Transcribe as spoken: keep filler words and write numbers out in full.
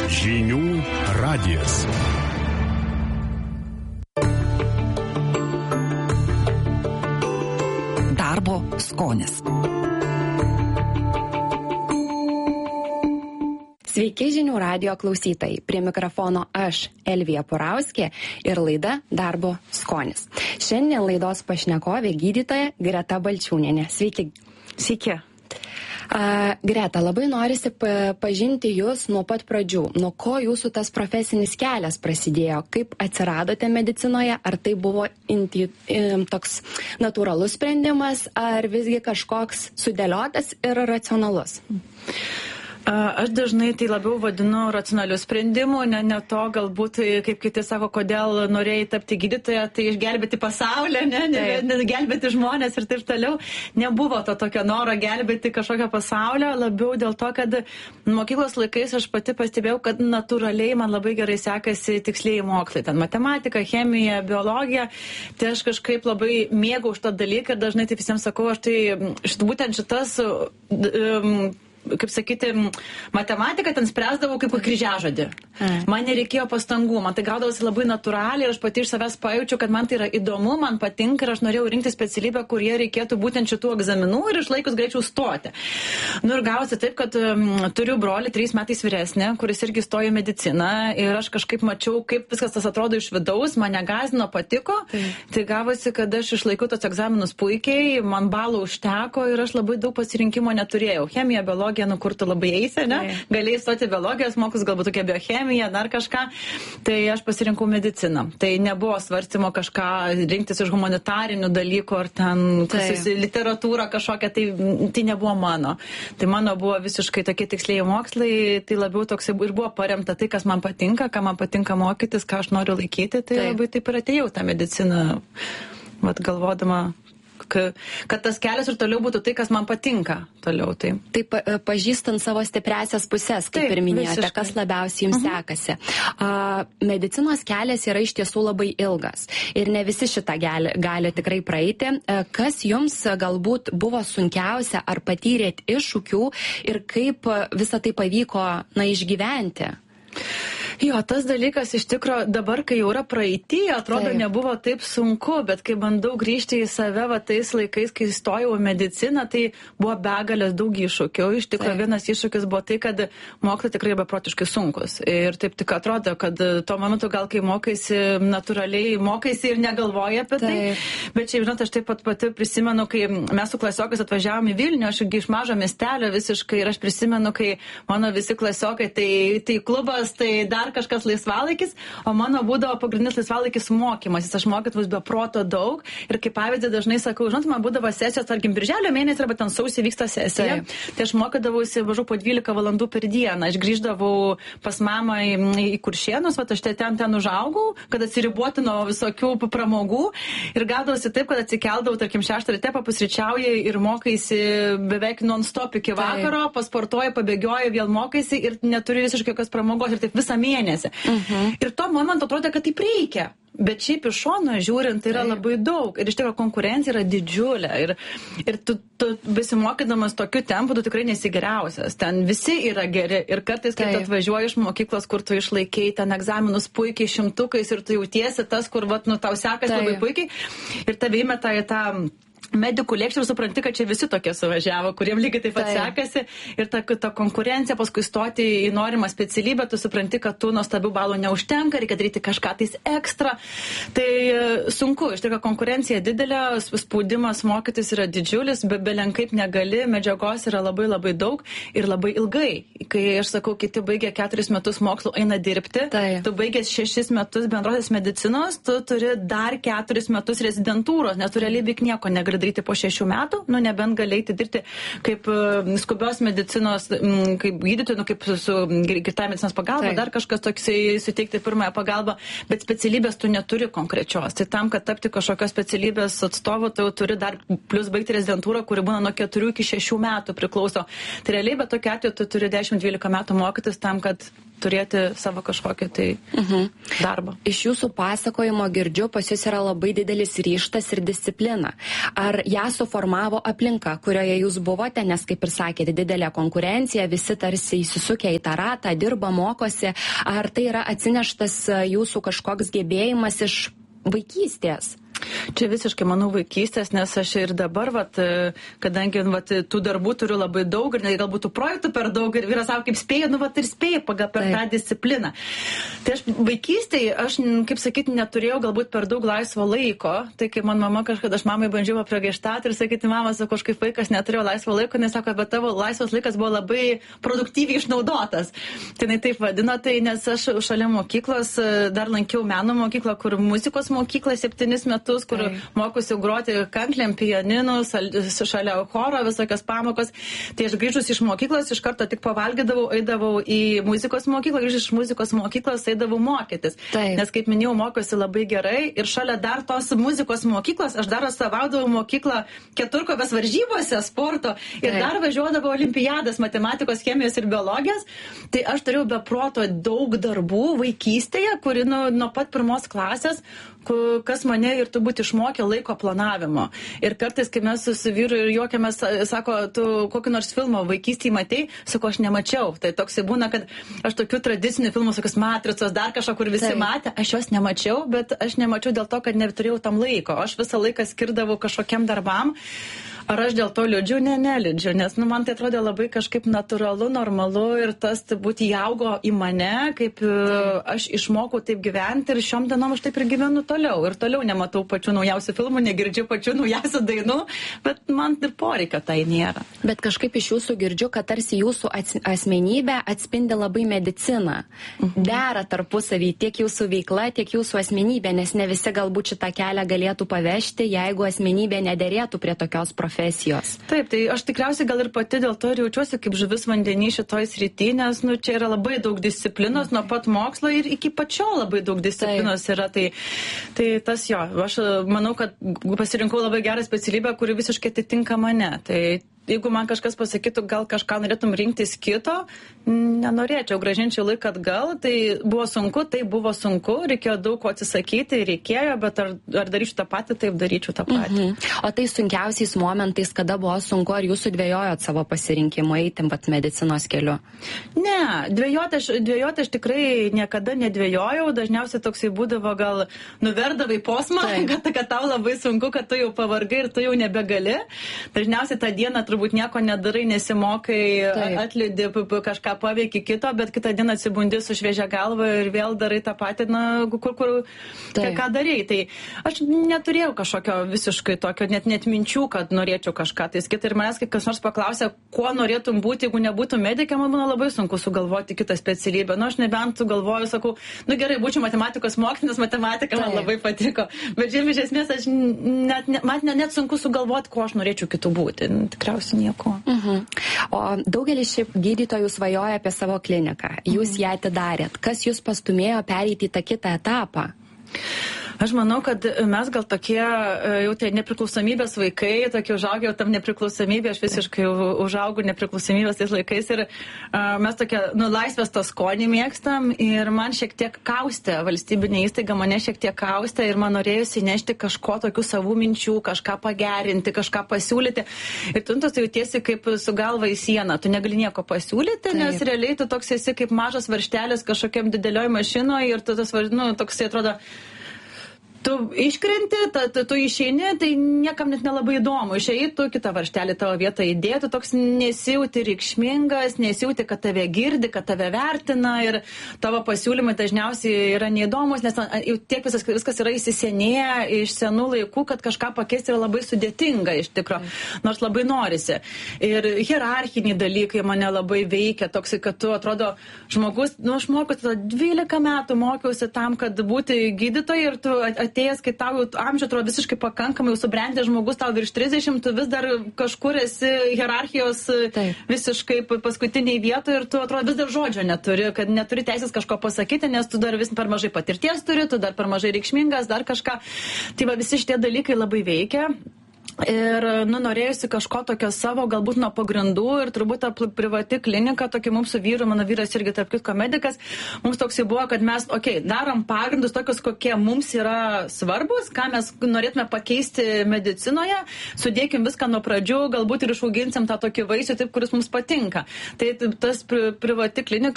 Žinių radijas. Darbo skonis. Sveiki žinių radijo klausytojai. Prie mikrofono aš, Elvija Purauskė, ir laida Darbo skonis. Šiandien laidos pašnekovė gydytoja Greta Balčiūnienė. Sveiki. Sveiki. Uh, Greta, labai norisi pa- pažinti jūs nuo pat pradžių. Nuo ko jūsų tas profesinis kelias prasidėjo? Kaip atsiradote medicinoje? Ar tai buvo inti, im, toks natūralus sprendimas, ar visgi kažkoks sudėliotas ir racionalus? Aš dažnai tai labiau vadinu racionaliu sprendimu, ne, ne to galbūt, kaip kiti sako, kodėl norėjai tapti gydytoja, tai išgelbėti pasaulį, ne, ne, ne gelbėti žmonės ir taip toliau. Nebuvo to tokio noro gelbėti kažkokio pasaulio, labiau dėl to, kad mokyklos laikais aš pati pastebėjau, kad natūraliai man labai gerai sekasi tikslieji mokslai. Ten matematika, chemija, biologija. Tai aš kažkaip labai mėgau šitą dalyką ir dažnai taip visiems sakau, aš tai šit, būtent šitas... Um, kaip sakyti, matematiką ten spręsdavau kaip kryžiažodį. Man nereikėjo pastangų, man tai gaudavosi labai natūraliai ir aš pati iš savęs pajaučiu, kad man tai yra įdomu, man patinka ir aš norėjau rinkti specialybę, kurie reikėtų būtent šitų egzaminų ir išlaikus greičiau stoti. Nu ir gavosi taip, kad um, turiu brolį trys metais vyresnį, kuris irgi stojo į mediciną ir aš kažkaip mačiau, kaip viskas tas atrodo iš vidaus, mane gąsdino, patiko. Tai, tai gavosi, kad aš išlaikiau tos egzaminus puikiai, man balų užteko ir aš labai daug pasirinkimo neturėjau. Chemija, biologija, nu kur tu labai eisi, ne? Galėjai stoti biologijos mokus, galbūt tokia biochemija, dar kažką. Tai aš pasirinkau mediciną. Tai nebuvo svarstymo kažką rinktis iš humanitarinių dalykų ar ten tai. Literatūrą kažkokią, tai, tai nebuvo mano. Tai mano buvo visiškai tokie tikslieji mokslai, tai labiau toks ir buvo paremta tai, kas man patinka, ką man patinka mokytis, ką aš noriu laikyti, tai, tai. labai taip ir atėjau tą mediciną, vat galvodama, kad tas kelias ir toliau būtų tai, kas man patinka toliau. Tai, tai pa, pažįstant savo stipriasias pusės, kaip taip, ir minėjote, visiškai. Kas labiausiai jums uh-huh. sekasi. A, medicinos kelias yra iš tiesų labai ilgas ir ne visi šitą gali, gali tikrai praeiti. A, kas jums galbūt buvo sunkiausia, ar patyrėt iššūkių ir kaip visą tai pavyko na, išgyventi? Jo, tas dalykas iš tikro dabar, kai jau yra praeity, atrodo taip. Nebuvo taip sunku, bet kai bandau grįžti į save va tais laikais, kai stojau į mediciną, tai buvo begalės daug iššūkių. Iš tikro taip. Vienas iššūkis buvo tai, kad mokslai tikrai beprotiškai sunkus. Ir taip tik atrodo, kad tuo momentu gal kai mokaisi natūraliai, mokaisi ir negalvoji apie tai. Taip. Bet čia, žinot, aš taip pat pati prisimenu, kai mes su klasiokais atvažiavom į Vilnių, aš iš mažo miestelio visiškai ir aš prisimenu, kai mano visi klasiokai, tai, tai klubas, tai dar kažkas laisvalaikis, o mano būdavo pagrindinis laisvalaikis mokymasis. Aš mokytavus be proto daug ir kaip pavyzdį dažnai sakau, žinot, man būdavo sesijos, tarkim, birželio mėnesį arba ten sausį vyksta sesija. Tai, tai aš mokydavausi važu po dvylika valandų per dieną. Aš grįždavau pas mamą į, į Kuršėnus, va aš ten ten užaugau, kad atsiribuoti nuo visokių pramogų ir gaudavosi taip, kad atsikeldavau, tarkim, šeštą ryte, papusryčiauji ir mokaisi beveik non-stop iki vakaro, tai. Pasportuoji, pabėgioji, vėl mokaisi ir neturi visiškai jokios pramogos ir taip visą mėnesį. Uh-huh. Ir tuo momentu atrodė, kad taip reikia. Bet šiaip iš šono žiūrint, tai yra labai daug. Ir iš tikrųjų konkurencija yra didžiulė. Ir, ir tu, tu besimokydamas tokiu tempu, tu tikrai nesi geriausias. Ten visi yra geri. Ir kartais, kai tu atvažiuoji iš mokyklos, kur tu išlaikiai ten egzaminus puikiai šimtukais ir tu jautiesi tas, kur vat, nu, tau sekas labai puikiai. Ir tave įmeta į tą medikų lėkštę ir supranti, kad čia visi tokie suvažiavo, kuriem lygiai taip pat sekasi ir ta, ta konkurencija, paskui stoti į norimą specialybę, tu supranti, kad tų nuostabių balų neužtenka, reikia daryti kažką tais ekstra. Tai sunku, iš tikrųjų konkurencija didelė, spaudimas mokytis yra didžiulis, be belenkaip negali, medžiagos yra labai labai daug ir labai ilgai. Kai aš sakau, kiti baigė keturis metus mokslo, eina dirbti, tai. Tu baigęs šešis metus bendrosios medicinos, tu turi dar keturis metus rezidentūros, nes tu realiai beveik nieko negali daryti po šešių metų, nu nebent galėti dirbti kaip uh, skubios medicinos, m, kaip gydytojų, nu kaip su greitąja medicinos pagalba, dar kažkas toksai suteikti pirmąją pagalbą, bet specialybės tu neturi konkrečios. Tai tam, kad tapti kažkokios specialybės atstovu, tu turi dar plus baigti rezidentūrą, kuri būna nuo keturių iki šešių metų priklauso. Tai realiai, bet tokiu atveju tu turi dešimt dvylika metų mokytis tam, kad turėti savo kažkokį tai mhm. darbą. Iš jūsų pasakojimo girdžiu, pas jūs yra labai didelis ryžtas ir disciplina. Ar ją suformavo aplinka, kurioje jūs buvote, nes kaip ir sakėte, didelė konkurencija, visi tarsi įsisukę į tą ratą, dirba, mokosi. Ar tai yra atsineštas jūsų kažkoks gebėjimas iš vaikystės? Čia visiškai, manau, vaikystės, nes aš ir dabar, vat, kadangi vat, tų darbų turiu labai daug ir galbūt tų projektų per daug ir vyras savo kaip spėju, nu vat ir spėju pagal per Taip. tą discipliną. Tai aš vaikystėje, aš, kaip sakyti, neturėjau galbūt per daug laisvo laiko, tai kaip man mama kažkada, aš mamai bandžiau priegaištauti ir sakyti, mama, sako, aš kaip vaikas neturėjau laisvo laiko, nes sako, bet tavo laisvas laikas buvo labai produktyviai išnaudotas. Tai jinai taip vadino, tai nes aš šalia mokyklos dar lankiau meno mokyklą, kur muzikos mokykla septynis metus, kur tai. mokusi groti kanklėm, pianinu, šalia choro, visokios pamokos. Tai aš grįžus iš mokyklos, iš karto tik pavalgydavau, eidavau į muzikos mokyklą, grįžus iš muzikos mokyklos eidavau mokytis. Taip. Nes, kaip minėjau, mokosi labai gerai ir šalia dar tos muzikos mokyklos, aš dar atstovaudavau mokyklą keturkovės varžybose sporto ir Taip. dar važiuodavau olimpiadas matematikos, chemijos ir biologijos. Tai aš turėjau beproto daug darbų vaikystėje, kuri nu, nuo pat pirmos klasės, kas mane ir turbūt išmokė laiko planavimo. Ir kartais, kai mes su vyru ir juokiamės, sako, tu kokį nors filmą vaikystėje matei, sako, aš nemačiau. Tai toksai būna, kad aš tokių tradicinių filmų, sakas, Matricos, dar kažką, kur visi Taip. matė, aš jos nemačiau, bet aš nemačiau dėl to, kad neturėjau tam laiko. Aš visą laiką skirdavau kažkokiam darbam. Ar aš dėl to liūdžiu? Ne, neliūdžiu, nes nu, man tai atrodė labai kažkaip natūralu, normalu ir tas turbūt įaugo į mane, kaip Taip. aš išmokau taip gyventi ir šiom dienom aš taip ir gyvenu toliau. Ir toliau nematau pačių naujausių filmų, negirdžiu pačių naujausių dainų, bet man ir poreikio tai nėra. Bet kažkaip iš jūsų girdžiu, kad tarsi jūsų asmenybė atspindi labai mediciną. Mhm. Dera tarpusavį tiek jūsų veikla, tiek jūsų asmenybė, nes ne visi galbūt šitą kelią galėtų pavežti, jeigu asmenybė nederėtų prie tokios profesijos. Taip, tai aš tikriausiai gal ir pati dėl to ir jaučiuosi kaip žuvis vandenį šitoj srity, nes nu, čia yra labai daug disciplinos nuo pat mokslo ir iki pačio labai daug disciplinos Taip. yra. Tai, tai tas jo, aš manau, kad pasirinkau labai gerą specialybę, kuri visiškai atitinka mane. Tai jeigu man kažkas pasakytų, gal kažką norėtum rinktis kito, nenorėčiau, grąžinčiau laiką atgal, tai buvo sunku, tai buvo sunku, reikėjo daug ko atsisakyti, reikėjo, bet ar, ar daryčiau tą patį, taip daryčiau tą patį. Mhm. O tai sunkiausiais momentais, kada buvo sunku, ar jūs dvejojot savo pasirinkimą eiti pat medicinos keliu? Ne, dvejoti aš, dvejoti aš tikrai niekada nedvejojau, dažniausiai toksai būdavo gal nuverdavai posmą, kad, kad tau labai sunku, kad tu jau pavargai ir tu jau nebegali. Dažniausiai tą dieną turbūt nieko nedarai, nesimokai, Taip. atlydi, kažką paveiki kito, bet kitą dieną atsibundi su šviežia galva ir vėl darai tą patį, na, kur, kur, ką darai. Tai aš neturėjau kažkokio visiškai tokio, net, net minčių, kad norėčiau kažką tai skirti. Ir manęs, kai kas nors paklausė, kuo norėtum būti, jeigu nebūtum medikė, man būna labai sunku sugalvoti kitą specialybę. Nu, aš nebent sugalvoju, sakau, nu gerai, būčiau matematikos mokslinis, matematika Taip. man labai patiko. Bet žinai, iš esmės, aš net, net, man net sunku sugalvoti, kuo aš norėčiau kitų būti. Tikriausiai nieko. Mhm. O daugelis šiaip gydytojų svajoja apie savo kliniką. Jūs mhm. ją atidarėt. Kas jūs pastumėjo pereiti į tą kitą etapą? Aš manau, kad mes gal tokie jau tai nepriklausomybės vaikai, tokie užaugę tam nepriklausomybė, aš visiškai užaugau nepriklausomybės tais laikais ir uh, mes tokie, nu, laisvės to skonį mėgstam ir man šiek tiek kaustė, valstybinė įstaiga mane šiek tiek kaustė ir man norėjusi nešti kažko tokių savų minčių, kažką pagerinti, kažką pasiūlyti. Ir tu tas jautiesi kaip su galva į sieną, tu negali nieko pasiūlyti, Taip. nes realiai tu toks esi kaip mažas varžtelis kažkokiam didelioj mašinoje ir tu tas, nu, toks atrodo, tu iškrenti, ta, ta, tu išeini, tai niekam net nelabai įdomu. Išėjai, tu kitą varžtelį tavo vietą įdėtų, toks nesijauti reikšmingas, nesijauti, kad tave girdi, kad tave vertina ir tavo pasiūlymai dažniausiai yra neįdomus, nes jau tiek visas, viskas yra įsisenėję iš senų laikų, kad kažką pakeisti yra labai sudėtinga iš tikro, nors labai norisi. Ir hierarchiniai dalykai mane labai veikia, toksai, kad tu atrodo žmogus, nu aš mokiausi, dvylika metų mokiausi tam, kad būti gydytoja ir tu atėjęs, kai tau amžių atrodo visiškai pakankamai, jau subrendęs žmogus, tau virš trisdešimt, tu vis dar kažkur esi hierarchijos Taip. visiškai paskutiniai vietoje ir tu atrodo vis dar žodžio neturi, kad neturi teisės kažko pasakyti, nes tu dar vis per mažai patirties turi, tu dar per mažai reikšmingas, dar kažką. Tai va visi šitie dalykai labai veikia. Ir, nu, norėjusi kažko tokio savo, galbūt nuo pagrindų ir turbūt ta privati klinika, tokia mums su vyru, mano vyras irgi tarp kitko medikas, mums toksai buvo, kad mes, okei, okay, darom pagrindus tokius, kokie mums yra svarbus, ką mes norėtume pakeisti medicinoje, sudėkim viską nuo pradžių, galbūt ir išauginsim tą tokį vaisių, taip, kuris mums patinka. Tai tas pri, privati klinika